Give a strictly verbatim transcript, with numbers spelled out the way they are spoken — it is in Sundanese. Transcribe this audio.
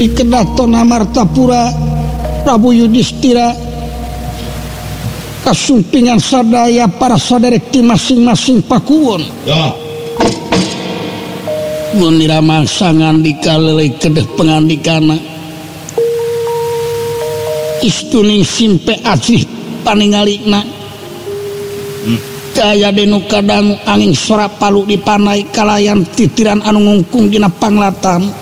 Ikedatona Martapura Prabu Yudhistira kasumpingan sadaya para saderek ti masing-masing pakuwon Ya. mun ramangsangan dikaleleh kedeh pangandikana istuning simpe acih paningalina hmm. Kaya denu kadang angin sora palu dipanai kalayan titiran anu ngungkung dina panglatan